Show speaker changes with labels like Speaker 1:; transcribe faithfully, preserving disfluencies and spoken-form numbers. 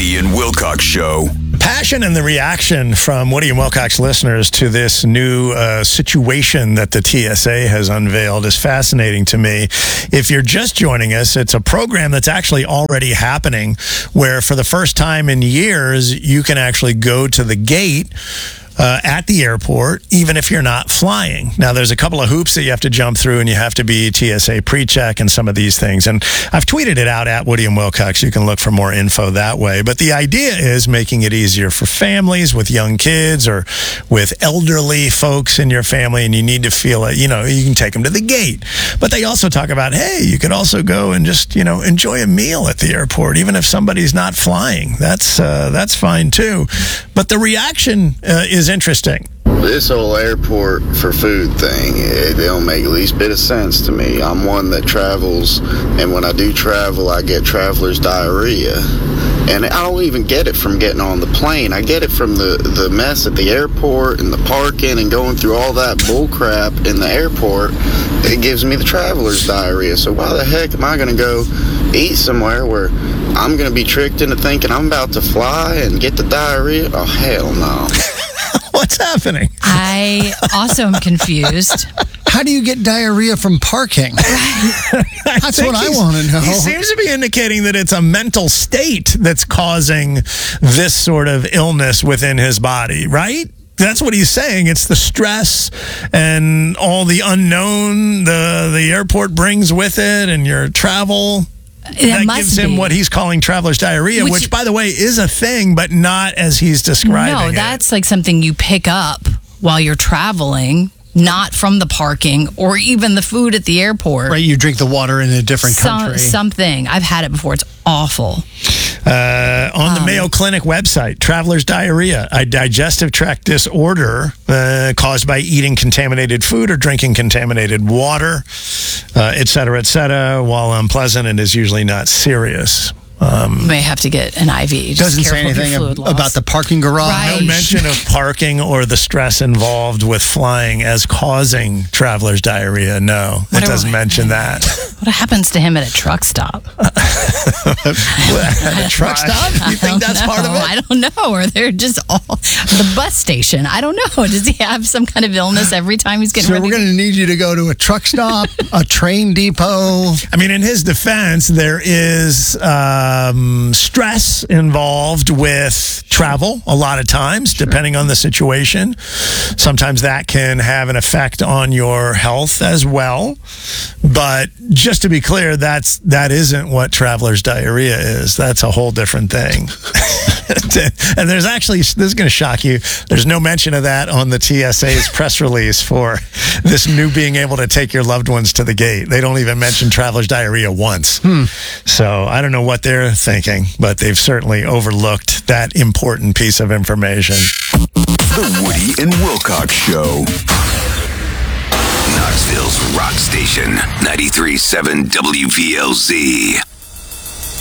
Speaker 1: Woody and Wilcox Show.
Speaker 2: Passion and the reaction from Woody and Wilcox listeners to this new uh, situation that the T S A has unveiled is fascinating to me. If you're just joining us, it's a program that's actually already happening where for the first time in years, you can actually go to the gate Uh, at the airport, even if you're not flying. Now, there's a couple of hoops that you have to jump through, and you have to be T S A pre-check and some of these things. And I've tweeted it out at Woody and Wilcox. You can look for more info that way. But the idea is making it easier for families with young kids or with elderly folks in your family, and you need to feel it. You know, you can take them to the gate. But they also talk about, hey, you could also go and just, you know, enjoy a meal at the airport, even if somebody's not flying. That's uh, that's fine too. But the reaction uh, is interesting.
Speaker 3: This whole airport for food thing, it don't make the least bit of sense to me. I'm one that travels, and when I do travel, I get traveler's diarrhea. And I don't even get it from getting on the plane. I get it from the, the mess at the airport and the parking and going through all that bull crap in the airport. It gives me the traveler's diarrhea. So why the heck am I going to go eat somewhere where I'm going to be tricked into thinking I'm about to fly and get the diarrhea? Oh, hell no.
Speaker 2: What's happening?
Speaker 4: I also am confused.
Speaker 5: How do you get diarrhea from parking? That's what I want to know.
Speaker 2: He seems to be indicating that it's a mental state that's causing this sort of illness within his body, right? That's what he's saying. It's the stress and all the unknown the the airport brings with it and your travel.
Speaker 4: That,
Speaker 2: that gives him
Speaker 4: be.
Speaker 2: what he's calling traveler's diarrhea, which, which, by the way, is a thing, but not as he's describing
Speaker 4: no,
Speaker 2: it.
Speaker 4: No, that's like something you pick up while you're traveling, not from the parking or even the food at the airport.
Speaker 5: Right, you drink the water in a different
Speaker 4: Some,
Speaker 5: country.
Speaker 4: Something. I've had it before. It's awful.
Speaker 2: Uh, on the um, Mayo Clinic website, traveler's diarrhea, a digestive tract disorder uh, caused by eating contaminated food or drinking contaminated water, uh, et cetera, et cetera. While unpleasant, it is usually not serious. Um,
Speaker 4: you may have to get an I V. Just
Speaker 5: doesn't say anything ab- about the parking garage.
Speaker 4: Right.
Speaker 2: No mention of parking or the stress involved with flying as causing traveler's diarrhea. No,
Speaker 4: what
Speaker 2: it doesn't
Speaker 4: are,
Speaker 2: mention that.
Speaker 4: What happens to him at a truck stop?
Speaker 2: At a truck stop? You think that's
Speaker 4: know.
Speaker 2: part of it?
Speaker 4: I don't know. Or they're just all the bus station. I don't know. Does he have some kind of illness every time he's getting
Speaker 5: so
Speaker 4: ready?
Speaker 5: So we're going to need you to go to a truck stop, a train depot.
Speaker 2: I mean, in his defense, there is um, stress involved with travel a lot of times, sure. depending on the situation. Sometimes that can have an effect on your health as well. But just to be clear, that's that isn't what traveler's diarrhea is. That's a whole different thing. And there's actually, this is going to shock you, there's no mention of that on the T S A's press release for this new being able to take your loved ones to the gate. They don't even mention traveler's diarrhea once.
Speaker 5: Hmm.
Speaker 2: So I don't know what they're thinking, but they've certainly overlooked that important piece of information.
Speaker 1: The Woody and Wilcox Show. Knoxville's rock station, ninety-three point seven W V L Z.